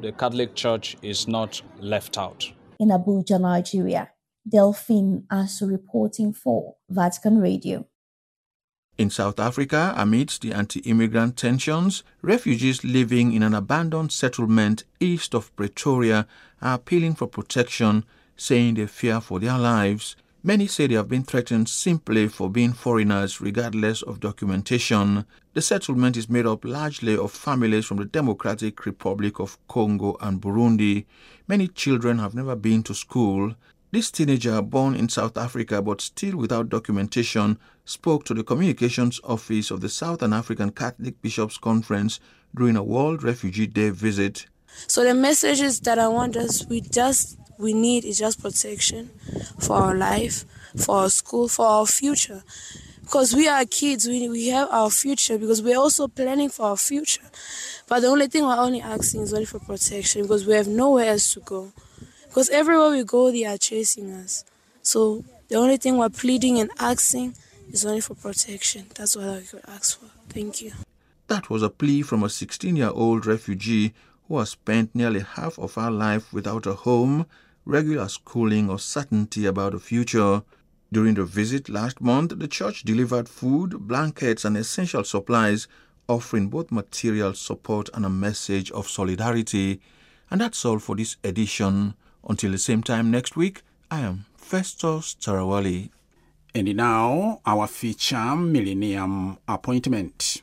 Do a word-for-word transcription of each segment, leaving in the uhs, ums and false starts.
the Catholic Church is not left out. In Abuja, Nigeria, Delphine Asu reporting for Vatican Radio. In South Africa, amidst the anti-immigrant tensions, refugees living in an abandoned settlement east of Pretoria are appealing for protection, saying they fear for their lives. Many say they have been threatened simply for being foreigners regardless of documentation. The settlement is made up largely of families from the Democratic Republic of Congo and Burundi. Many children have never been to school. This teenager, born in South Africa but still without documentation, spoke to the communications office of the Southern African Catholic Bishops' Conference during a World Refugee Day visit. So the messages that I want us, we just, we need is just protection for our life, for our school, for our future. Because we are kids, we, we have our future, because we're also planning for our future. But the only thing we're only asking is only for protection, because we have nowhere else to go. Because everywhere we go, they are chasing us. So the only thing we're pleading and asking is only for protection. That's what I could ask for. Thank you. That was a plea from a sixteen-year-old refugee who has spent nearly half of her life without a home, regular schooling, or certainty about the future. During the visit last month, the church delivered food, blankets, and essential supplies, offering both material support and a message of solidarity. And that's all for this edition. Until the same time next week, I am Festus Tarawali. And now, our feature Millennium Appointment.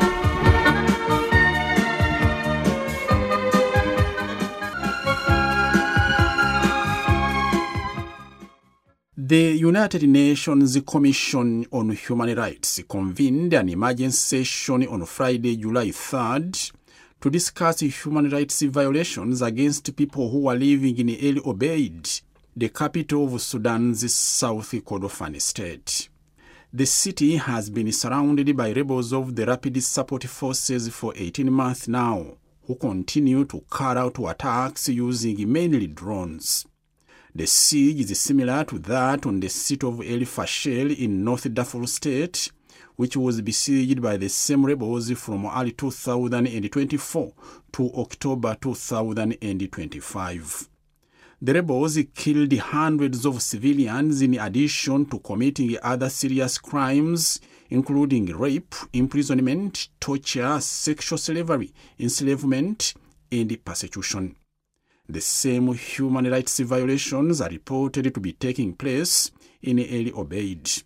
The United Nations Commission on Human Rights convened an emergency session on Friday, July third, to discuss human rights violations against people who are living in El Obeid, the capital of Sudan's South Kordofan state. The city has been surrounded by rebels of the Rapid Support Forces for eighteen months now, who continue to carry out attacks using mainly drones. The siege is similar to that on the city of El Fashel in North Darfur State, which was besieged by the same rebels from early two thousand twenty-four to October two thousand twenty-five. The rebels killed hundreds of civilians in addition to committing other serious crimes, including rape, imprisonment, torture, sexual slavery, enslavement, and persecution. The same human rights violations are reported to be taking place in El Obeid.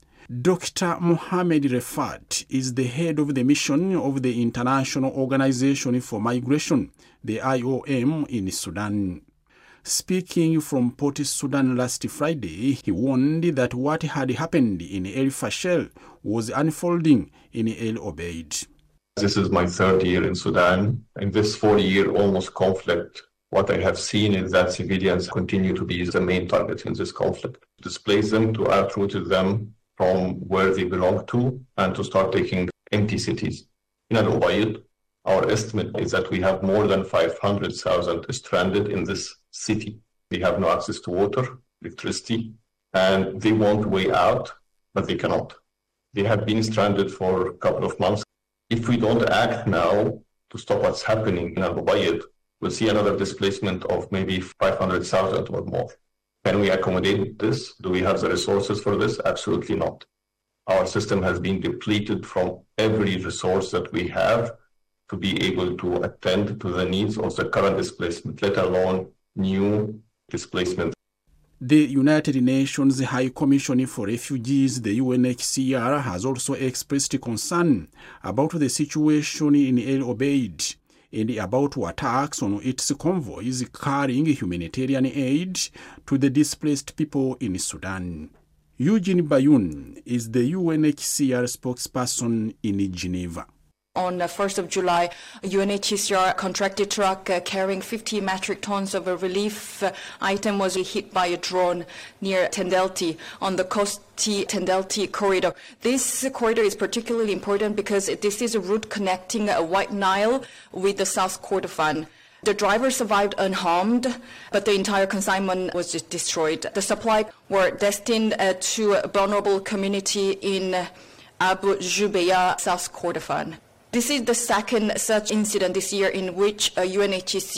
Doctor Mohamed Refat is the head of the mission of the International Organization for Migration, the I O M, in Sudan. Speaking from Port Sudan last Friday, he warned that what had happened in El Fashel was unfolding in El Obeid. This is my third year in Sudan. In this four-year almost conflict, what I have seen is that civilians continue to be the main target in this conflict. To displace them, to uproot them from where they belong to, and to start taking empty cities. In Al Ubaid, our estimate is that we have more than five hundred thousand stranded in this city. They have no access to water, electricity, and they want a way out, but they cannot. They have been stranded for a couple of months. If we don't act now to stop what's happening in Al Ubaid, we'll see another displacement of maybe five hundred thousand or more. Can we accommodate this? Do we have the resources for this? Absolutely not. Our system has been depleted from every resource that we have to be able to attend to the needs of the current displacement, let alone new displacement. The United Nations High Commission for Refugees, the U N H C R, has also expressed concern about the situation in El Obeid and about attacks on its convoys carrying humanitarian aid to the displaced people in Sudan. Eugene Bayoun is the U N H C R spokesperson in Geneva. On the first of July, a U N H C R contracted truck uh, carrying fifty metric tons of a relief uh, item was hit by a drone near Tendelti on the Kosti-Tendelti corridor. This uh, corridor is particularly important because this is a route connecting uh, White Nile with the South Kordofan. The driver survived unharmed, but the entire consignment was just destroyed. The supplies were destined uh, to a vulnerable community in uh, Abu Jubeya, South Kordofan. This is the second such incident this year in which a U N H C